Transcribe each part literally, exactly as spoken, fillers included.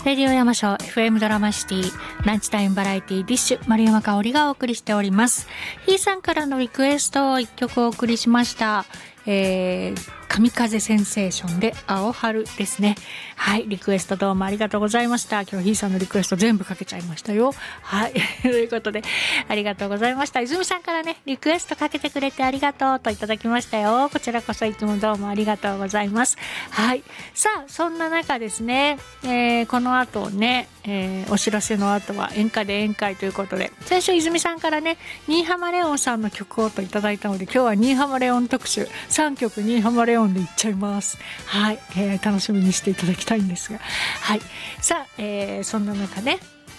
レディオ山椒 エフエム ドラマシティランチタイムバラエティディッシュ丸山香織がお送りしております。ひーさんからのリクエストをいっきょくお送りしました。えー、神風センセーションで青春ですね。はい、リクエストどうもありがとうございました。今日ひーさんのリクエスト全部かけちゃいましたよ。はいということでありがとうございました。泉さんからねリクエストかけてくれてありがとうといただきましたよ。こちらこそいつもどうもありがとうございます。はい、さあそんな中ですね、えー、この後ね、えー、お知らせの後は演歌で宴会ということで、先週泉さんからね新浜レオンさんの曲をといただいたので、今日は新浜レオン特集さんきょく新浜レオンでいっちゃいます。はい、えー、楽しみにしていただきたいんですが、はい、さあ、えー、そんな中ね、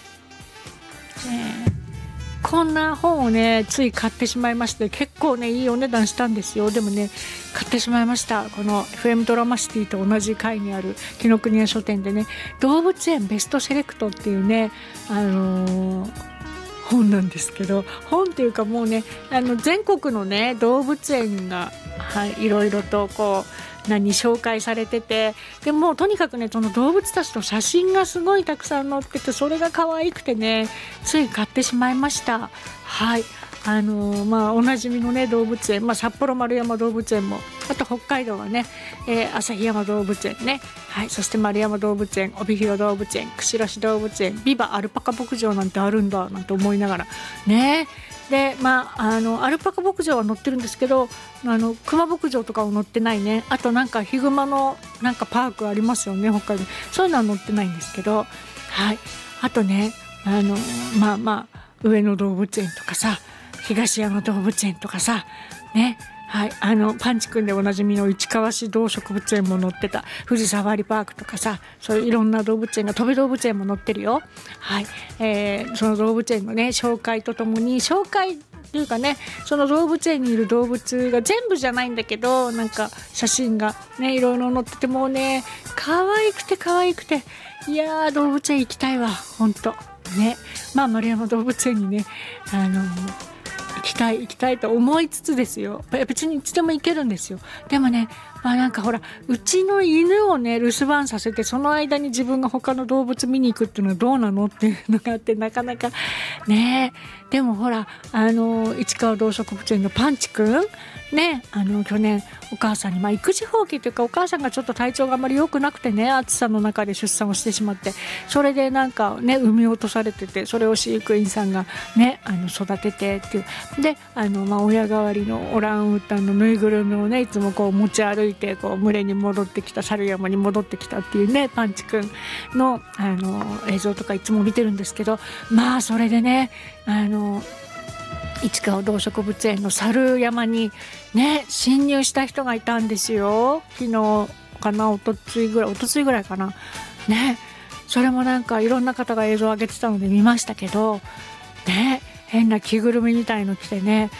えー、こんな本をねつい買ってしまいまして、結構ねいいお値段したんですよ。でもね買ってしまいました。この エフエム ドラマシティと同じ階にある紀ノ国屋書店でね、動物園ベストセレクトっていうね、あのー本なんですけど、本っていうかもうね、あの全国のね動物園が、はい、いろいろとこう何紹介されてて、でもとにかくねその動物たちの写真がすごいたくさん載ってて、それが可愛くてねつい買ってしまいました。はい、あのー、まあおなじみのね動物園、まあ、札幌丸山動物園も、あと北海道はね、えー、旭山動物園ね、はい、そして丸山動物園、帯広動物園、釧路市動物園、ビバアルパカ牧場なんてあるんだなんて思いながらね。でまあ、あのアルパカ牧場は載ってるんですけど、あの熊牧場とかは載ってないね。あとなんかヒグマのなんかパークありますよね北海道、そういうのは載ってないんですけど、はい、あとねあのまあまあ上野動物園とかさ、東山動物園とかさね、はい、あのパンチ君でおなじみの市川市動植物園も載ってた、富士サファリパークとかさ、そういういろんな動物園が、飛び動物園も載ってるよ。はい、えー、その動物園のね紹介とともに、紹介っていうかね、その動物園にいる動物が全部じゃないんだけど、なんか写真がねいろいろ載ってて、もうね可愛くて可愛くて、いやー動物園行きたいわほんとね。まあ丸山動物園にねあの行きたい行きたいと思いつつですよ、別にいつでも行けるんですよ。でもね、まあ、なんかほらうちの犬をね留守番させて、その間に自分が他の動物見に行くっていうのはどうなのっていうのがあって、なかなかね。でもほらあの市川動植物園のパンチくんね、あの去年お母さんに、まあ、育児放棄というか、お母さんがちょっと体調があまり良くなくてね、暑さの中で出産をしてしまって、それでなんかね産み落とされてて、それを飼育員さんがねあの育ててっていうで、あの、まあ、親代わりのオランウータンのぬいぐるみをねいつもこう持ち歩いて、こう群れに戻ってきた、猿山に戻ってきたっていうねパンチくんの、あの映像とかいつも見てるんですけど、まあそれでねあの市川動植物園の猿山にね侵入した人がいたんですよ。昨日かな、おとついぐらいおとついぐらいかなね。それもなんかいろんな方が映像を上げてたので見ましたけどね、変な着ぐるみみたいの着てね、